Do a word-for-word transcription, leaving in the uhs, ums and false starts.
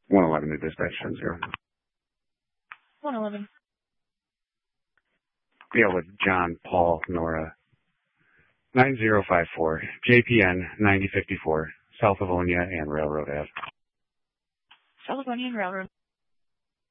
one eleven to dispatch ten zero. one eleven. Yeah, with John, Paul, Nora. nine zero five four, J P N ninety fifty-four, South Livonia and Railroad Ave. South Livonia and Railroad.